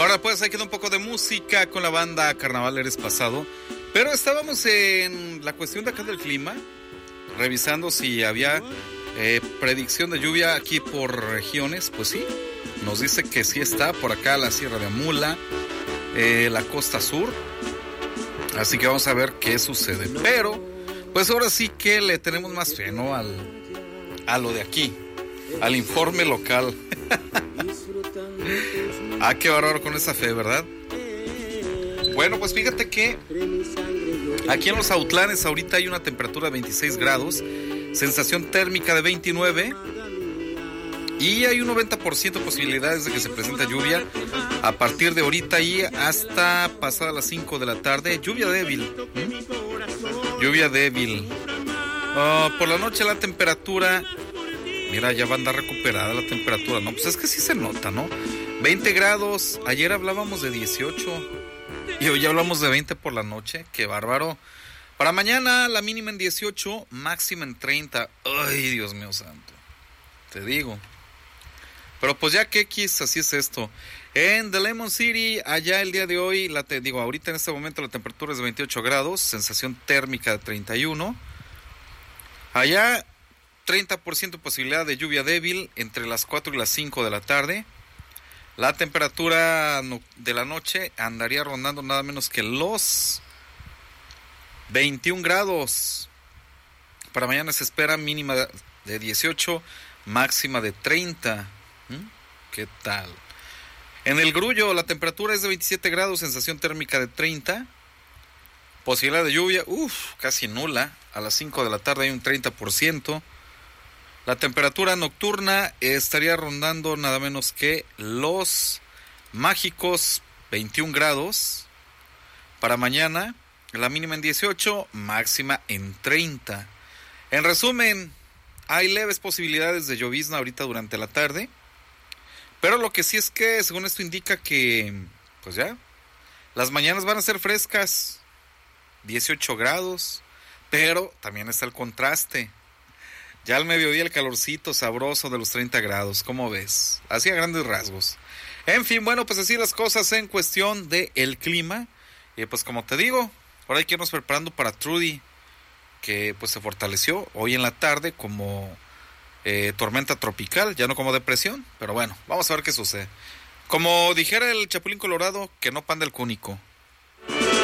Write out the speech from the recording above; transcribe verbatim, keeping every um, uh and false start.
Ahora pues hay queda un poco de música con la banda Carnaval Eres Pasado. Pero estábamos en la cuestión de acá del clima, revisando si había eh, predicción de lluvia aquí por regiones. Pues sí, nos dice que sí está por acá la Sierra de Amula, eh, la costa sur. Así que vamos a ver qué sucede. Pero, pues ahora sí que le tenemos más fe, ¿no? Al, a lo de aquí, al informe local. Ah, qué bárbaro con esa fe, ¿verdad? Bueno, pues fíjate que aquí en los Autlanes ahorita hay una temperatura de veintiséis grados, sensación térmica de veintinueve y hay un noventa por ciento de posibilidades de que se presente lluvia a partir de ahorita y hasta pasadas las cinco de la tarde. Lluvia débil. ¿Mm? Lluvia débil. Uh, por la noche la temperatura, mira, ya va a andar recuperada la temperatura, ¿no? Pues es que sí se nota, ¿no? veinte grados, ayer hablábamos de dieciocho. Y hoy ya hablamos de veinte por la noche, qué bárbaro. Para mañana la mínima en dieciocho, máxima en treinta. Ay, Dios mío santo, te digo. Pero pues ya que X, así es esto. En The Lemon City, allá el día de hoy, la te digo, ahorita en este momento la temperatura es de veintiocho grados, sensación térmica de treinta y uno. Allá, treinta por ciento posibilidad de lluvia débil entre las cuatro y las cinco de la tarde. La temperatura de la noche andaría rondando nada menos que los veintiún grados. Para mañana se espera mínima de dieciocho, máxima de treinta. ¿Mm? ¿Qué tal? En el Grullo la temperatura es de veintisiete grados, sensación térmica de treinta. Posibilidad de lluvia, uff, casi nula. A las cinco de la tarde hay un treinta por ciento. La temperatura nocturna estaría rondando nada menos que los mágicos veintiún grados. Para mañana, la mínima en dieciocho, máxima en treinta. En resumen, hay leves posibilidades de llovizna ahorita durante la tarde. Pero lo que sí es que, según esto indica que, pues ya, las mañanas van a ser frescas, dieciocho grados. Pero también está el contraste. Ya al mediodía el calorcito sabroso de los treinta grados, ¿cómo ves? Así a grandes rasgos. En fin, bueno, pues así las cosas en cuestión del clima. Y pues como te digo, ahora hay que irnos preparando para Trudy, que pues se fortaleció hoy en la tarde como eh, tormenta tropical, ya no como depresión. Pero bueno, vamos a ver qué sucede. Como dijera el Chapulín Colorado, que no panda el cúnico.